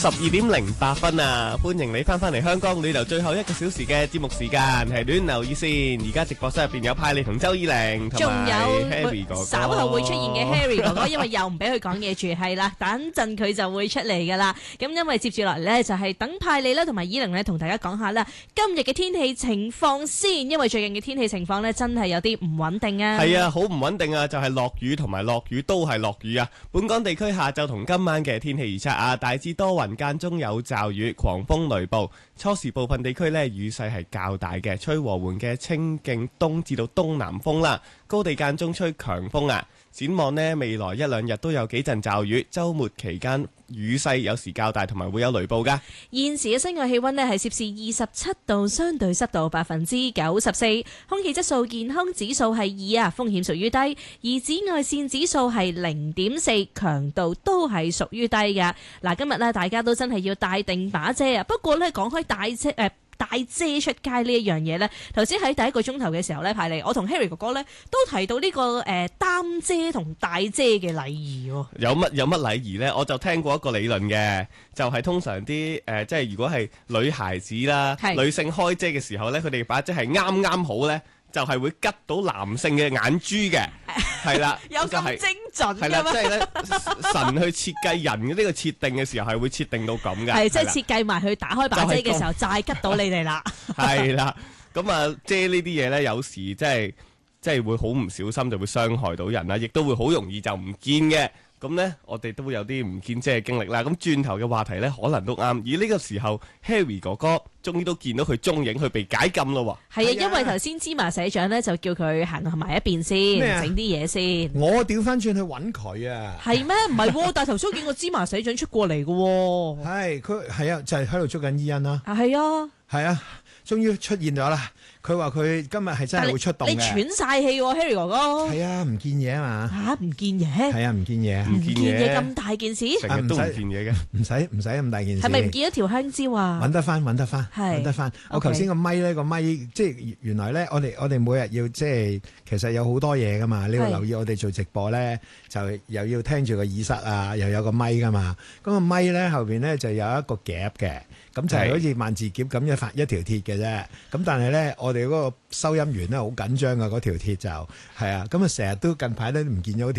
12:08啊！歡迎你翻嚟香港旅遊最後1個小時嘅節目時間，係亂留意先。而家直播室入邊有派利同周依玲，同埋 Harry 哥哥， 稍後會出現嘅 Harry 哥哥，因為又唔俾佢講嘢住，係啦，等陣佢就會出嚟噶啦。咁因為接住落嚟呢，就係等派利啦，同埋依玲呢，同大家講下啦，今日嘅天氣情況先。因為最近嘅天氣情況呢，真係有啲唔穩定啊。 係啊，好唔穩定啊，就係落雨同埋落雨都係落雨啊。本港地區下晝同今晚嘅天氣預測啊，大致多雲間中有驟雨、狂風雷暴，初時部分地區呢，雨勢係較大嘅，吹和緩嘅清勁東至到東南風啦，高地間中吹強風啊。展望呢，未來1-2日都有幾陣驟雨，週末期間雨勢有時較大，同埋會有雷暴㗎。 現時嘅室外氣溫呢係攝氏27度，相對濕度94%，空氣質素健康指數係2啊，風險屬於低，而紫外線指數係0.4，強度都係屬於低嘅。嗱，今日呢，大家都真係要帶定把遮啊！不過呢，講開帶遮出街呢一樣嘢呢，頭先喺第一個鐘頭嘅時候呢，派利我同 Harry 哥哥呢都提到呢個擔遮同帶遮嘅禮儀喎。有乜禮儀呢？我就聽過一個理論嘅，就係通常啲即係如果係女孩子啦，女性開遮嘅時候呢，佢哋把遮係啱啱好呢，就係會吉到男性嘅眼珠嘅，係啦， 有咁精準嘅咩？係啦， 即係咧神去設計人嘅呢個設定嘅時候係會設定到咁嘅， 係即係設計埋去打開把遮嘅時候就係吉到你哋啦。 係啦，咁啊遮呢啲嘢咧，有時即係會好唔小心就會傷害到人啦，亦都會好容易就唔見嘅。咁呢，我哋都有啲唔見遮嘅經歷啦。咁轉頭嘅話題呢，可能都啱。而呢個時候 ，Harry 哥哥終於都見到佢蹤影，佢被解禁咯喎。 係啊，因為頭先芝麻社長呢，就叫佢行埋一邊先，整啲嘢先。 我調翻轉去揾佢啊！ 係咩？唔係喎，但係頭先見過芝麻社長出過嚟嘅喎。 係啊，就係喺度捉緊伊恩啦。 係啊， 係啊，終於出現咗啦！佢話佢今日係真係會出動嘅。 你喘晒氣喎 Harry 哥哥。 係啊，唔見嘢啊嘛。 嚇，唔見嘢？ 係啊，唔見嘢。 唔見嘢咁大件事？ 成日都唔見嘢嘅。 唔使咁大件事。 係咪唔見咗條香蕉啊？ 揾得翻。我頭先個咪咧，即係原來咧，我哋每日要即係其實有好多嘢噶嘛。你要留意我哋做直播咧，就又要聽住個耳塞啊，又有個咪噶嘛。咁個咪咧後邊咧就有一個夾嘅。咁就係好似萬字夾咁一條鐵嘅啫。咁但係咧，我哋嗰個收音員咧好緊張㗎，嗰條鐵就係啊。咁啊，成日都近排咧唔見咗條。